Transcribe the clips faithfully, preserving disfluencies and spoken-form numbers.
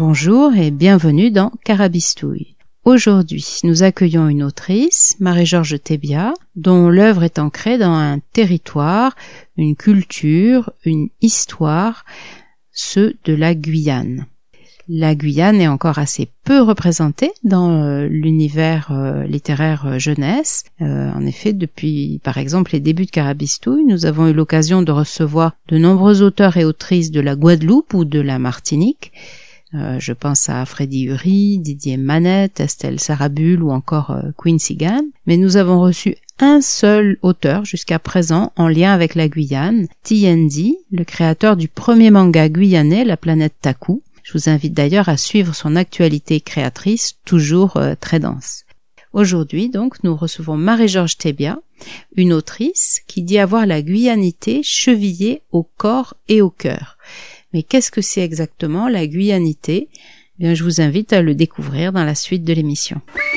Bonjour et bienvenue dans Carabistouille. Aujourd'hui, nous accueillons une autrice, Marie-Georges Thébia, dont l'œuvre est ancrée dans un territoire, une culture, une histoire, ceux de la Guyane. La Guyane est encore assez peu représentée dans euh, l'univers euh, littéraire euh, jeunesse. Euh, en effet, depuis par exemple les débuts de Carabistouille, nous avons eu l'occasion de recevoir de nombreux auteurs et autrices de la Guadeloupe ou de la Martinique. Euh, je pense à Freddy Uri, Didier Manette, Estelle Sarabul ou encore euh, Quincy Gann. Mais nous avons reçu un seul auteur jusqu'à présent en lien avec la Guyane, T N D, le créateur du premier manga guyanais, La Planète Taku. Je vous invite d'ailleurs à suivre son actualité créatrice, toujours euh, très dense. Aujourd'hui, donc, nous recevons Marie-Georges Thébia, une autrice qui dit avoir la guyanité chevillée au corps et au cœur. Mais qu'est-ce que c'est exactement la guyanité ? Eh bien, je vous invite à le découvrir dans la suite de l'émission.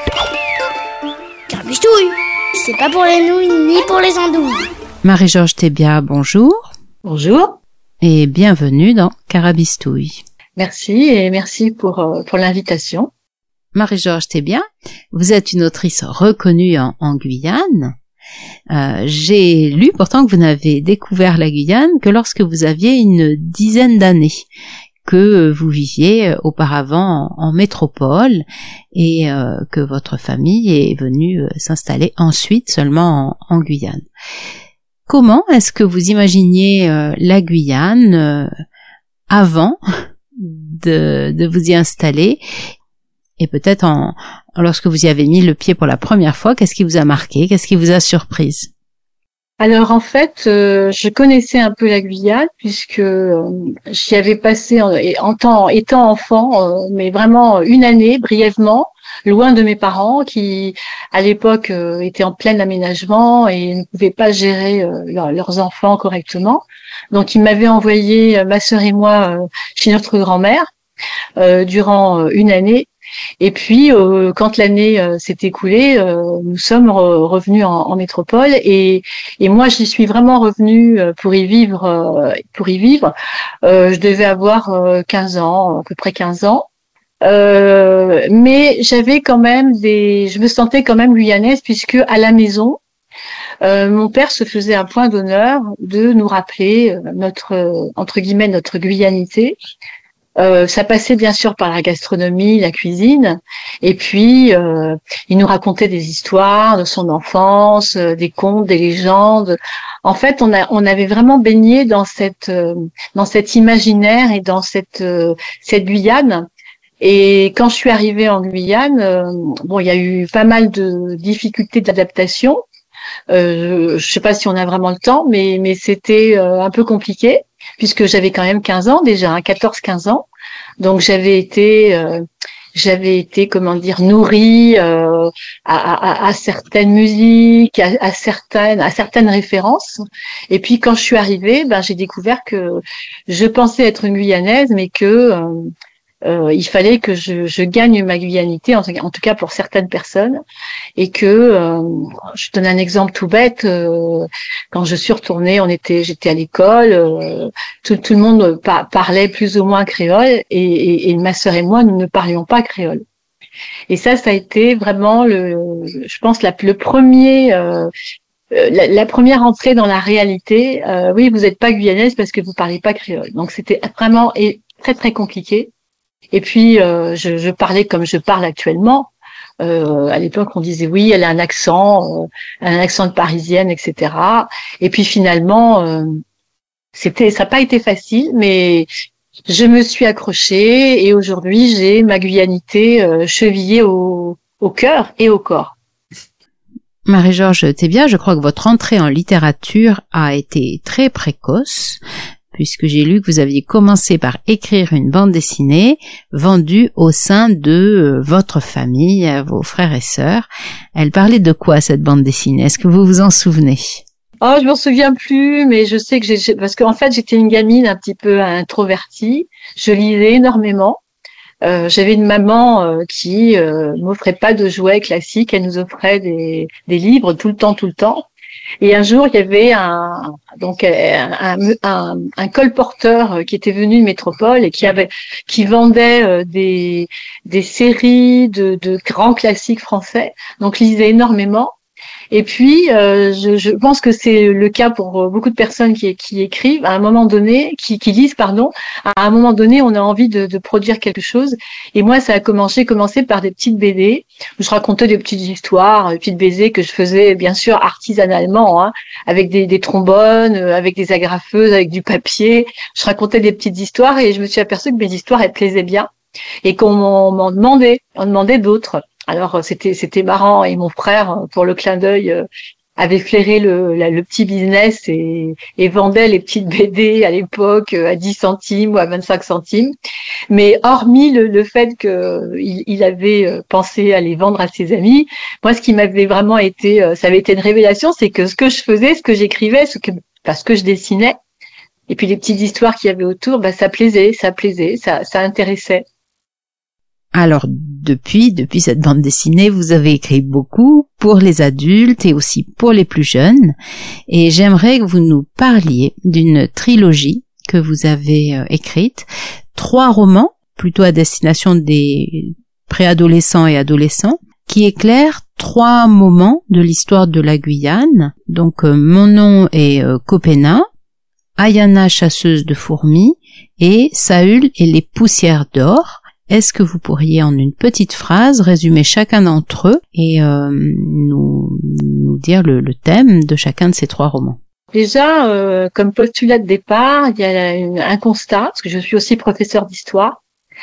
Carabistouille, c'est pas pour les nouilles ni pour les andouilles. Marie-Georges Thébia, bonjour. Bonjour. Et bienvenue dans Carabistouille. Merci et merci pour, euh, pour l'invitation. Marie-Georges Thébia, vous êtes une autrice reconnue en, en Guyane. Euh, j'ai lu pourtant que vous n'avez découvert la Guyane que lorsque vous aviez une dizaine d'années, que vous viviez auparavant en, en métropole et euh, que votre famille est venue euh, s'installer ensuite seulement en, en Guyane. Comment est-ce que vous imaginiez euh, la Guyane euh, avant de, de vous y installer, et peut-être en, lorsque vous y avez mis le pied pour la première fois, qu'est-ce qui vous a marqué, qu'est-ce qui vous a surprise? Alors en fait, euh, je connaissais un peu la Guyane puisque euh, j'y avais passé en, en temps, étant enfant, euh, mais vraiment une année brièvement, loin de mes parents qui, à l'époque, euh, étaient en plein aménagement et ne pouvaient pas gérer euh, leur, leurs enfants correctement. Donc ils m'avaient envoyé, ma sœur et moi, euh, chez notre grand-mère euh, durant euh, une année. Et puis, euh, quand l'année euh, s'est écoulée, euh, nous sommes re- revenus en, en métropole et, et moi, j'y suis vraiment revenue euh, pour y vivre. Euh, pour y vivre, euh, je devais avoir euh, quinze ans, à peu près quinze ans. Euh, mais j'avais quand même des, je me sentais quand même guyanaise puisque à la maison, euh, mon père se faisait un point d'honneur de nous rappeler euh, notre euh, entre guillemets notre guyanité. Euh, ça passait bien sûr par la gastronomie, la cuisine, et puis euh, il nous racontait des histoires de son enfance, euh, des contes, des légendes. En fait, on a on avait vraiment baigné dans cette euh, dans cet imaginaire et dans cette euh, cette Guyane. Et quand je suis arrivée en Guyane, euh, bon, il y a eu pas mal de difficultés d'adaptation. Euh, je sais pas si on a vraiment le temps, mais mais c'était euh, un peu compliqué puisque j'avais quand même quinze ans déjà, hein, quatorze quinze ans. Donc j'avais été euh, j'avais été comment dire nourrie euh, à, à, à certaines musiques, à, à certaines à certaines références. Et puis quand je suis arrivée, ben j'ai découvert que je pensais être une Guyanaise, mais que euh, Euh, il fallait que je, je gagne ma guyanité, en, en tout cas pour certaines personnes, et que euh, je donne un exemple tout bête. Euh, quand je suis retournée, on était, j'étais à l'école, euh, tout, tout le monde par, parlait plus ou moins créole, et, et, et ma sœur et moi, nous ne parlions pas créole. Et ça, ça a été vraiment le, je pense, la, le premier. Euh, La, la première entrée dans la réalité, euh, oui, vous n'êtes pas guyanaise parce que vous parlez pas créole. Donc c'était vraiment et très très compliqué. Et puis euh, je, je parlais comme je parle actuellement. Euh, à l'époque, on disait oui, elle a un accent, euh, un accent de parisienne, et cetera. Et puis finalement, euh, c'était, ça n'a pas été facile, mais je me suis accrochée et aujourd'hui j'ai ma guyanité euh, chevillée au, au cœur et au corps. Marie-Georges Thébia, je crois que votre entrée en littérature a été très précoce, puisque j'ai lu que vous aviez commencé par écrire une bande dessinée vendue au sein de votre famille, vos frères et sœurs. Elle parlait de quoi, cette bande dessinée? Est-ce que vous vous en souvenez? Oh, je m'en souviens plus, mais je sais que j'ai, parce qu'en fait, j'étais une gamine un petit peu introvertie. Je lisais énormément. Euh, j'avais une maman euh, qui euh, m'offrait pas de jouets classiques, elle nous offrait des, des livres tout le temps, tout le temps. Et un jour, il y avait un donc un, un, un, un colporteur qui était venu de métropole et qui avait qui vendait des des séries de, de grands classiques français. Donc, lisait énormément. Et puis, euh, je, je pense que c'est le cas pour beaucoup de personnes qui, qui écrivent à un moment donné, qui, qui lisent, pardon. À un moment donné, on a envie de, de produire quelque chose. Et moi, ça a commencé, commencé par des petites B D où je racontais des petites histoires, des petites B D que je faisais bien sûr artisanalement, hein, avec des, des trombones, avec des agrafeuses, avec du papier. Je racontais des petites histoires et je me suis aperçue que mes histoires elles plaisaient bien et qu'on m'en, m'en demandait, on demandait d'autres. Alors c'était c'était marrant et mon frère, pour le clin d'œil, avait flairé le, la, le petit business et, et vendait les petites B D à l'époque à dix centimes ou à vingt-cinq centimes. Mais hormis le, le fait qu'il il avait pensé à les vendre à ses amis, moi ce qui m'avait vraiment été, ça avait été une révélation, c'est que ce que je faisais, ce que j'écrivais, ce que parce que je dessinais, et puis les petites histoires qu'il y avait autour, bah ça plaisait, ça plaisait, ça ça intéressait. Alors, depuis, depuis cette bande dessinée, vous avez écrit beaucoup pour les adultes et aussi pour les plus jeunes. Et j'aimerais que vous nous parliez d'une trilogie que vous avez euh, écrite. Trois romans, plutôt à destination des préadolescents et adolescents, qui éclairent trois moments de l'histoire de la Guyane. Donc, euh, Mon nom est euh, Copena, Ayana chasseuse de fourmis et Saül et les poussières d'or. Est-ce que vous pourriez en une petite phrase résumer chacun d'entre eux et euh, nous, nous dire le, le thème de chacun de ces trois romans? Déjà, euh, comme postulat de départ, il y a une, un constat, parce que je suis aussi professeure d'histoire,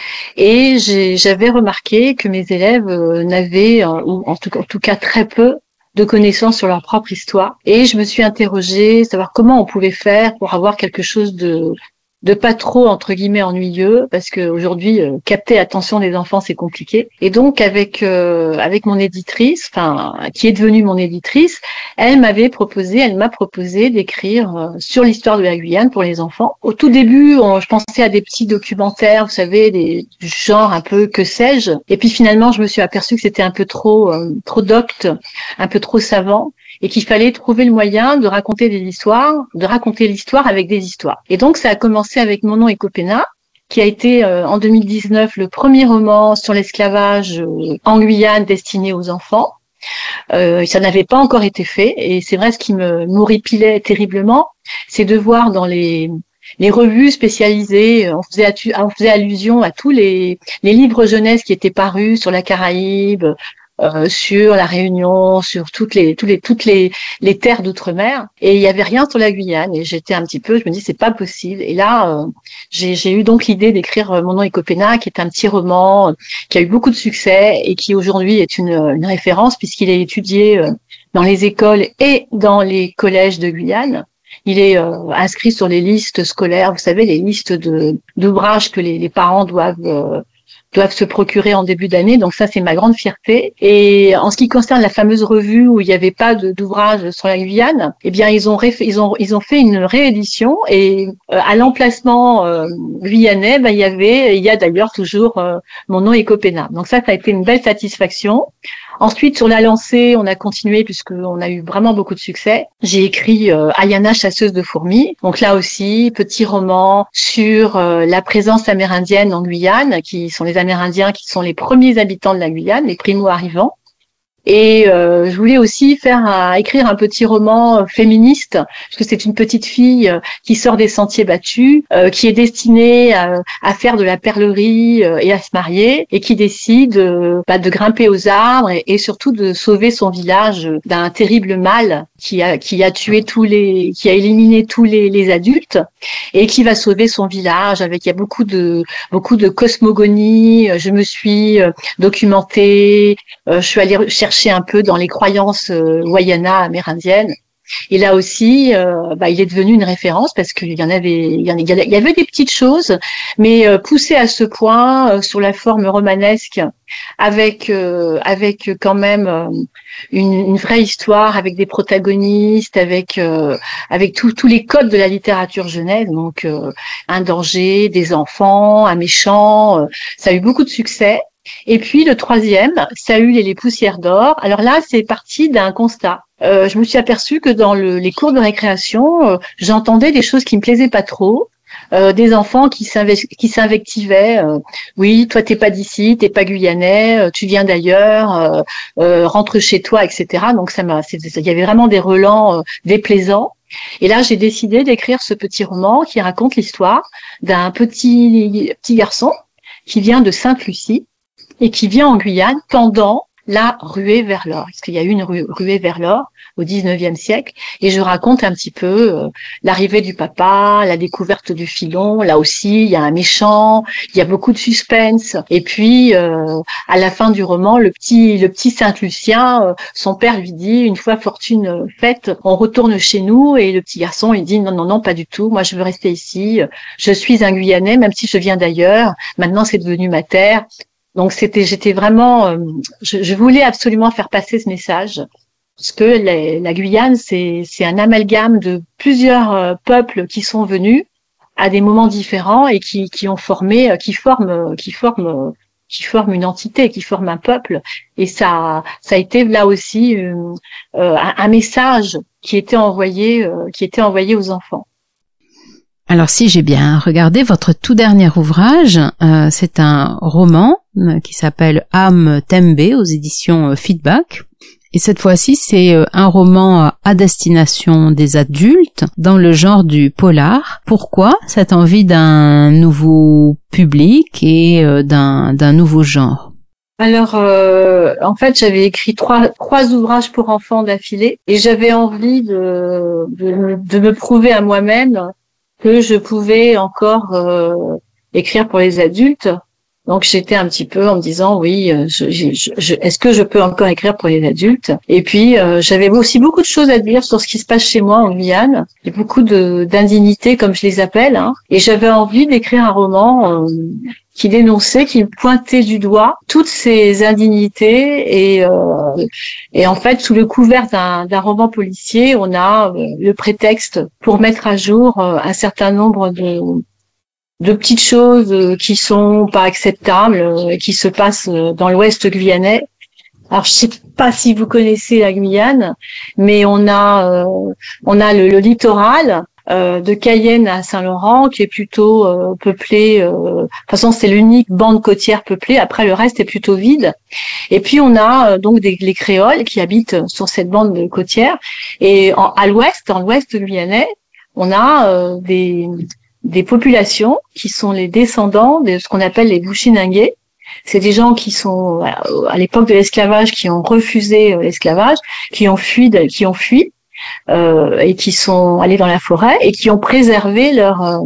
et j'ai, j'avais remarqué que mes élèves euh, n'avaient, euh, ou en tout, en tout cas très peu, de connaissances sur leur propre histoire. Et je me suis interrogée, savoir comment on pouvait faire pour avoir quelque chose de de pas trop entre guillemets ennuyeux, parce que aujourd'hui euh, capter l'attention des enfants c'est compliqué. Et donc avec euh, avec mon éditrice, enfin qui est devenue mon éditrice, elle m'avait proposé, elle m'a proposé d'écrire euh, sur l'histoire de la Guyane pour les enfants. Au tout début, on, je pensais à des petits documentaires, vous savez, des du genre un peu que sais-je. Et puis finalement, je me suis aperçue que c'était un peu trop euh, trop docte, un peu trop savant, et qu'il fallait trouver le moyen de raconter des histoires, de raconter l'histoire avec des histoires. Et donc, ça a commencé avec Mon nom est Copena, qui a été euh, en deux mille dix-neuf le premier roman sur l'esclavage euh, en Guyane destiné aux enfants. Euh, ça n'avait pas encore été fait, et c'est vrai, ce qui me m'horripilait terriblement, c'est de voir dans les les revues spécialisées, on faisait, on faisait allusion à tous les, les livres jeunesse qui étaient parus sur la Caraïbe, Euh, sur la Réunion, sur toutes les, toutes les, toutes les, les terres d'outre-mer, et il y avait rien sur la Guyane. Et j'étais un petit peu, je me dis c'est pas possible. Et là, euh, j'ai, j'ai eu donc l'idée d'écrire Mon nom est Copena, qui est un petit roman euh, qui a eu beaucoup de succès et qui aujourd'hui est une, une référence puisqu'il est étudié euh, dans les écoles et dans les collèges de Guyane. Il est euh, inscrit sur les listes scolaires, vous savez, les listes de d'ouvrages que les, les parents doivent euh, doivent se procurer en début d'année. Donc ça, c'est ma grande fierté. Et en ce qui concerne la fameuse revue où il n'y avait pas de, d'ouvrage sur la Guyane, eh bien, ils ont, réf- ils ont, ils ont fait une réédition, et euh, à l'emplacement euh, guyanais, ben, il y avait, il y a d'ailleurs toujours euh, Mon nom est Copena. Donc ça, ça a été une belle satisfaction. Ensuite, sur la lancée, on a continué puisqu'on a eu vraiment beaucoup de succès. J'ai écrit euh, Ayana chasseuse de fourmis. Donc là aussi, petit roman sur euh, la présence amérindienne en Guyane, qui sont les Amérindiens qui sont les premiers habitants de la Guyane, les primo-arrivants. Et euh, je voulais aussi faire un, écrire un petit roman féministe, parce que c'est une petite fille euh, qui sort des sentiers battus, euh, qui est destinée à, à faire de la perlerie euh, et à se marier, et qui décide euh, bah, de grimper aux arbres et, et surtout de sauver son village d'un terrible mal qui a qui a tué tous les, qui a éliminé tous les, les adultes, et qui va sauver son village. Avec il y a beaucoup de beaucoup de cosmogonie. Je me suis euh, documentée, euh, je suis allée chercher un peu dans les croyances euh, Wayana amérindiennes. Et là aussi, euh, bah, il est devenu une référence parce qu'il y en avait, il y, en, il y avait des petites choses, mais euh, poussées à ce point euh, sur la forme romanesque, avec euh, avec quand même euh, une, une vraie histoire, avec des protagonistes, avec euh, avec tous tous les codes de la littérature jeunesse. Donc euh, un danger, des enfants, un méchant. Euh, ça a eu beaucoup de succès. Et puis le troisième, Saül et les poussières d'or. Alors là, c'est parti d'un constat. euh, je me suis aperçue que dans le, les cours de récréation, euh, j'entendais des choses qui me plaisaient pas trop. Euh, des enfants qui, s'inve- qui s'invectivaient. Euh, oui, toi t'es pas d'ici, t'es pas guyanais, euh, tu viens d'ailleurs, euh, euh, rentre chez toi, et cetera. Donc ça m'a, il y avait vraiment des relents euh, déplaisants. Et là, j'ai décidé d'écrire ce petit roman qui raconte l'histoire d'un petit petit garçon qui vient de Sainte-Lucie et qui vient en Guyane pendant la ruée vers l'or, parce qu'il y a eu une ru- ruée vers l'or au dix-neuvième siècle, et je raconte un petit peu euh, l'arrivée du papa, la découverte du filon. Là aussi, il y a un méchant, il y a beaucoup de suspense, et puis euh, à la fin du roman, le petit le petit Saint-Lucien, euh, son père lui dit, une fois fortune faite, on retourne chez nous, et le petit garçon il dit non non non pas du tout, moi je veux rester ici, je suis un Guyanais même si je viens d'ailleurs, maintenant c'est devenu ma terre. Donc c'était, j'étais vraiment, euh, je, je voulais absolument faire passer ce message, parce que les, la Guyane c'est c'est un amalgame de plusieurs euh, peuples qui sont venus à des moments différents et qui qui ont formé, qui forment, qui forment, qui forment une entité, qui forment un peuple. Et ça ça a été là aussi euh, euh, un, un message qui était envoyé, euh, qui était envoyé aux enfants. Alors si j'ai bien regardé votre tout dernier ouvrage, euh, c'est un roman euh, qui s'appelle Âme Tembe aux éditions euh, Feedback. Et cette fois-ci, c'est euh, un roman euh, à destination des adultes dans le genre du polar. Pourquoi cette envie d'un nouveau public et euh, d'un, d'un nouveau genre ? Alors, euh, en fait, j'avais écrit trois trois ouvrages pour enfants d'affilée et j'avais envie de de, de me prouver à moi-même que je pouvais encore euh, écrire pour les adultes. Donc j'étais un petit peu en me disant oui, je, je, je, est-ce que je peux encore écrire pour les adultes ? Et puis euh, j'avais aussi beaucoup de choses à dire sur ce qui se passe chez moi en Guyane, et beaucoup de d'indignités comme je les appelle, hein. Et j'avais envie d'écrire un roman euh, qui dénonçait, qui pointait du doigt toutes ces indignités et euh, et en fait sous le couvert d'un, d'un roman policier, on a euh, le prétexte pour mettre à jour euh, un certain nombre de de petites choses euh, qui sont pas acceptables, euh, qui se passent euh, dans l'ouest guyanais. Alors je sais pas si vous connaissez la Guyane, mais on a euh, on a le, le littoral euh, de Cayenne à Saint-Laurent qui est plutôt euh, peuplé. Euh, de toute façon, c'est l'unique bande côtière peuplée. Après, le reste est plutôt vide. Et puis on a euh, donc des, les créoles qui habitent sur cette bande côtière. Et en, à l'ouest, dans l'ouest guyanais, on a euh, des des populations qui sont les descendants de ce qu'on appelle les Bushinangais. C'est des gens qui sont à l'époque de l'esclavage, qui ont refusé l'esclavage, qui ont fui, qui ont fui euh, et qui sont allés dans la forêt et qui ont préservé leur euh,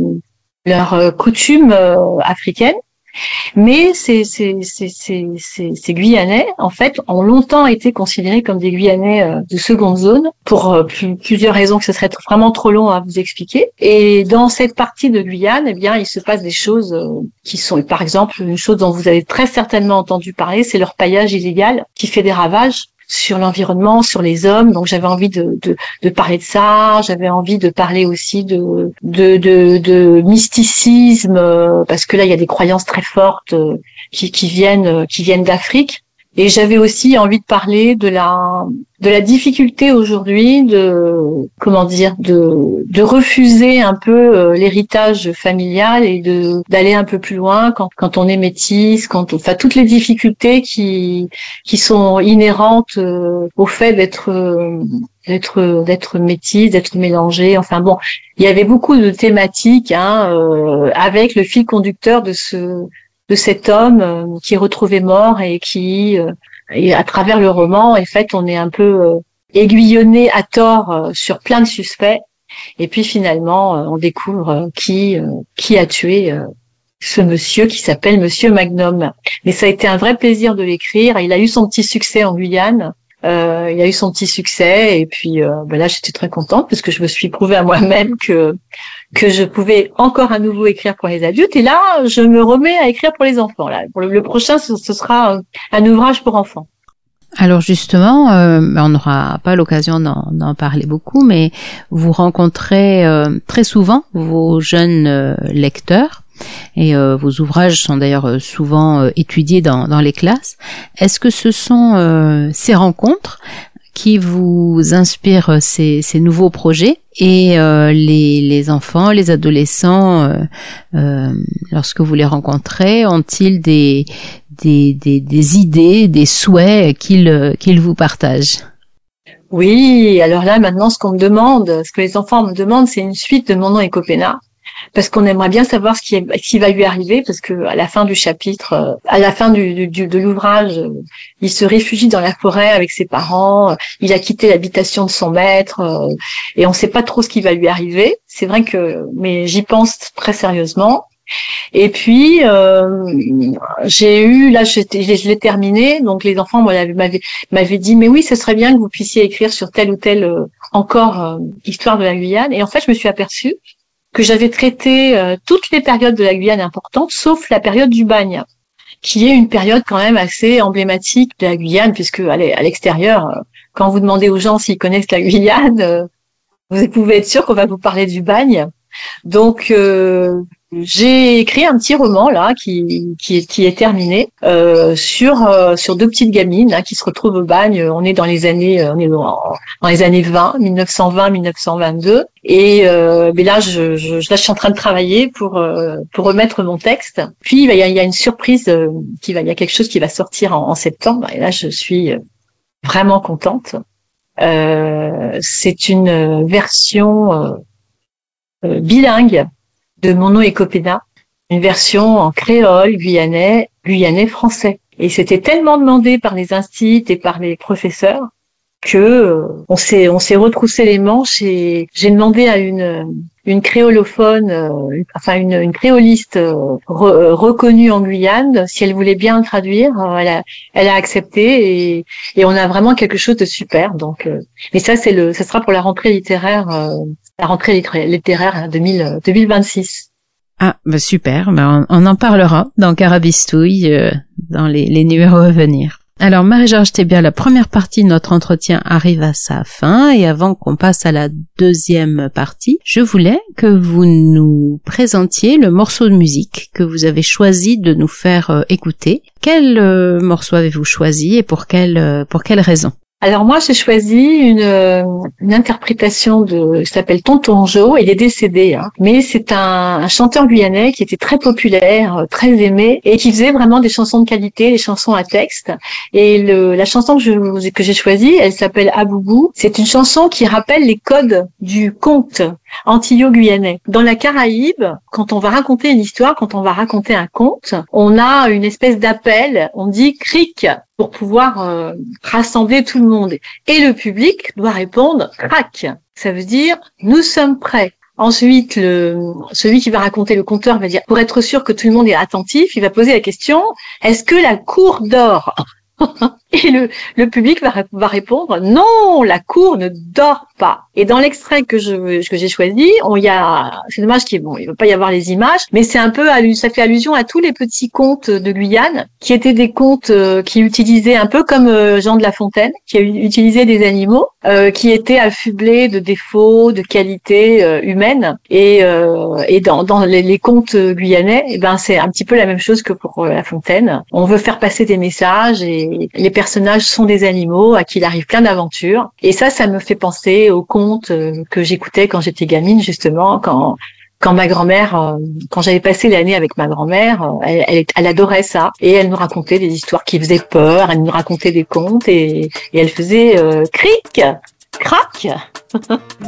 leur coutume euh, africaine. Mais ces, ces, ces, ces, ces, ces Guyanais, en fait, ont longtemps été considérés comme des Guyanais euh, de seconde zone, pour euh, plus, plusieurs raisons que ce serait vraiment trop long à vous expliquer. Et dans cette partie de Guyane, eh bien, il se passe des choses euh, qui sont, par exemple, une chose dont vous avez très certainement entendu parler, c'est leur paillage illégal qui fait des ravages sur l'environnement, sur les hommes. Donc j'avais envie de, de, de parler de ça, j'avais envie de parler aussi de, de, de, de mysticisme, parce que là il y a des croyances très fortes qui, qui viennent, qui viennent d'Afrique. Et j'avais aussi envie de parler de la de la difficulté aujourd'hui de comment dire de de refuser un peu euh, l'héritage familial et de d'aller un peu plus loin quand quand on est métisse, quand on, enfin toutes les difficultés qui qui sont inhérentes euh, au fait d'être euh, d'être d'être métisse, d'être mélangé. Enfin bon, il y avait beaucoup de thématiques hein, euh, avec le fil conducteur de ce de cet homme euh, qui est retrouvé mort et qui, euh, et à travers le roman, en fait, on est un peu euh, aiguillonné à tort euh, sur plein de suspects. Et puis finalement, euh, on découvre euh, qui euh, qui a tué euh, ce monsieur qui s'appelle Monsieur Magnum. Mais ça a été un vrai plaisir de l'écrire. Il a eu son petit succès en Guyane. Euh, il a eu son petit succès et puis euh, ben là j'étais très contente parce que je me suis prouvé à moi-même que que je pouvais encore à nouveau écrire pour les adultes et là je me remets à écrire pour les enfants. Là, pour le, le prochain ce, ce sera un ouvrage pour enfants. Alors justement, euh, on n'aura pas l'occasion d'en, d'en parler beaucoup, mais vous rencontrez euh, très souvent vos jeunes euh, lecteurs. Et euh, vos ouvrages sont d'ailleurs souvent euh, étudiés dans, dans les classes. Est-ce que ce sont euh, ces rencontres qui vous inspire ces, ces nouveaux projets et euh, les, les enfants, les adolescents, euh, euh, lorsque vous les rencontrez, ont-ils des, des, des, des idées, des souhaits qu'ils, qu'ils vous partagent? Oui, alors là maintenant ce qu'on me demande, ce que les enfants me demandent, c'est une suite de Mon nom est Copenna. Parce qu'on aimerait bien savoir ce qui, est, ce qui va lui arriver, parce que à la fin du chapitre, à la fin du, du, de l'ouvrage, il se réfugie dans la forêt avec ses parents, il a quitté l'habitation de son maître, et on ne sait pas trop ce qui va lui arriver. C'est vrai que, mais j'y pense très sérieusement. Et puis euh, j'ai eu, là je, je l'ai terminé, donc les enfants m'avaient, m'avaient dit mais oui, ce serait bien que vous puissiez écrire sur telle ou telle euh, encore euh, histoire de la Guyane. Et en fait, je me suis aperçue que j'avais traité euh, toutes les périodes de la Guyane importantes, sauf la période du bagne, qui est une période quand même assez emblématique de la Guyane, puisque à l'extérieur, euh, quand vous demandez aux gens s'ils connaissent la Guyane, euh, vous pouvez être sûr qu'on va vous parler du bagne. Donc euh, j'ai écrit un petit roman là qui qui, qui est terminé euh, sur euh, sur deux petites gamines là, qui se retrouvent au bagne. On est dans les années on est dans, dans les années vingt, mille neuf cent vingt, mille neuf cent vingt-deux. Et euh, mais là je, je là je suis en train de travailler pour euh, pour remettre mon texte. Puis il y a, il y a une surprise euh, qui va il y a quelque chose qui va sortir en, en septembre. Et là je suis vraiment contente. Euh, c'est une version euh, euh, bilingue de Mon nom est Copenna, une version en créole, guyanais, guyanais français. Et c'était tellement demandé par les instituts et par les professeurs que euh, on s'est on s'est retroussé les manches et j'ai demandé à une une créolophone, euh, enfin une, une créoliste euh, re, reconnue en Guyane, si elle voulait bien traduire, euh, elle a elle a accepté et et on a vraiment quelque chose de super. Donc, euh, mais ça c'est le, ça sera pour la rentrée littéraire, euh, la rentrée littéraire deux mille vingt-six. Ah, bah super, bah on, on en parlera dans Carabistouille, euh, dans les, les numéros à venir. Alors Marie-Georges Thébia, la première partie de notre entretien arrive à sa fin et avant qu'on passe à la deuxième partie, je voulais que vous nous présentiez le morceau de musique que vous avez choisi de nous faire euh, écouter. Quel euh, morceau avez-vous choisi et pour quelle, euh, pour quelle raison? Alors moi, j'ai choisi une, une interprétation de, qui s'appelle Tonton Joe. Il est décédé, hein. Mais c'est un, un chanteur guyanais qui était très populaire, très aimé et qui faisait vraiment des chansons de qualité, des chansons à texte. Et le, la chanson que, je, que j'ai choisie, elle s'appelle Aboubou. C'est une chanson qui rappelle les codes du conte antillo-guyanais. Dans la Caraïbe, quand on va raconter une histoire, quand on va raconter un conte, on a une espèce d'appel, on dit cric pour pouvoir euh, rassembler tout le monde. Et le public doit répondre crac. Ça veut dire nous sommes prêts. Ensuite, le, celui qui va raconter, le conteur, va dire, pour être sûr que tout le monde est attentif, il va poser la question, est-ce que la cour dort? Et le, le public va, va répondre non, la cour ne dort pas. Et dans l'extrait que je que j'ai choisi, on y a, c'est dommage qu'il bon, il va pas y avoir les images, mais c'est un peu, ça fait allusion à tous les petits contes de Guyane, qui étaient des contes euh, qui utilisaient un peu comme euh, Jean de La Fontaine, qui a utilisé des animaux euh, qui étaient affublés de défauts, de qualités euh, humaines. Et euh, et dans dans les, les contes guyanais, eh ben c'est un petit peu la même chose que pour euh, La Fontaine. On veut faire passer des messages et les personnages sont des animaux à qui il arrive plein d'aventures. Et ça, ça me fait penser aux contes que j'écoutais quand j'étais gamine, justement, quand quand ma grand-mère, quand j'avais passé l'année avec ma grand-mère, elle, elle, elle adorait ça. Et elle nous racontait des histoires qui faisaient peur, elle nous racontait des contes et, et elle faisait euh, cric, crac.